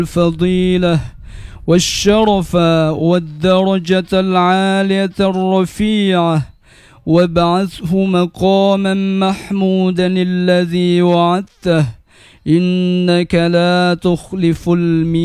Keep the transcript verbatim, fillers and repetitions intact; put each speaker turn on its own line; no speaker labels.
الفضيلة والشرف والدرجة العالية الرفيعة، وابعثه مقاما محمودا الذي وعدته، إنك لا تخلف الميعاد.